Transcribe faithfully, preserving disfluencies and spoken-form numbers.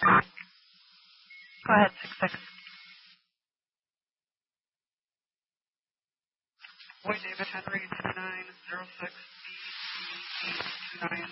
Go ahead, six six. Boy David Henry two nine zero six B two nine